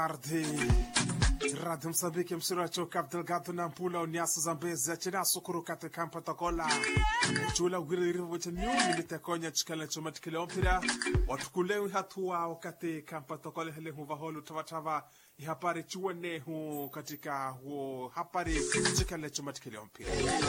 Arde Radio Msambiki msuracho Captain Gato na mpula uniasu zambezi achina sukuru kate kampa takola uchula wiri wacha nyo milite konya chikala choma tikile ompira watukulewi hatua wakati kampa takola hele huvaholu tavatava ihapari chuwane hu katika huo hapari chikala choma tikile ompira